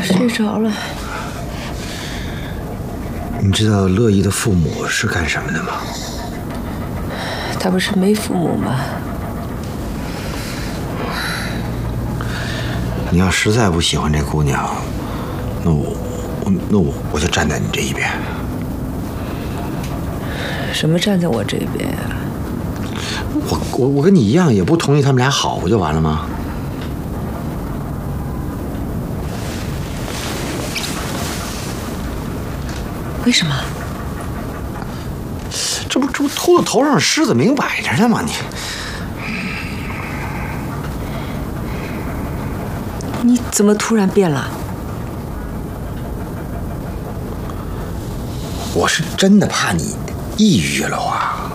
睡着了。 你知道乐意的父母是干什么的吗？ 他不是没父母吗？ 你要实在不喜欢这姑娘，我就站在你这一边。 什么站在我这边啊？ 我跟你一样，也不同意他们俩好，不就完了吗？ 为什么？ 这不秃子头上虱子明摆着呢吗？ 你怎么突然变了？ 我是真的怕你抑郁了啊！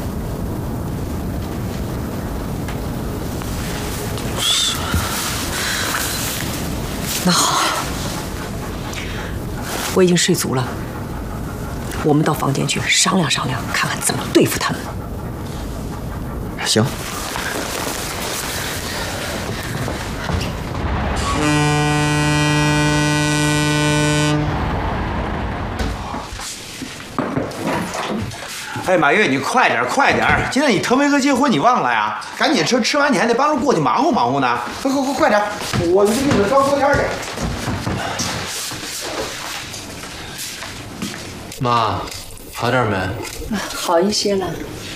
那好，我已经睡足了。我们到房间去商量商量，看看怎么对付他们。 行。哎，马月，你快点，快点！今天你腾飞哥结婚，你忘了呀？赶紧吃，吃完你还得帮着过去忙活忙活呢。快点！我去给你们装锅贴去。 妈，好点没？ 好一些了。